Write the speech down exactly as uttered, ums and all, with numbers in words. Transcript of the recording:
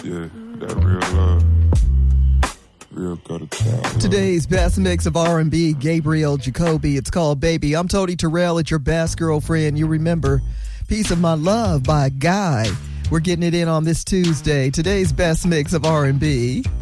Yeah, that real love. Real gutter child. Today's best mix of R and B, Gabriel Jacoby. It's called Baby. I'm Tony Terrell. It's your best girlfriend. You remember Piece of My Love by Guy. We're getting it in on this Tuesday. Today's best mix of R and B.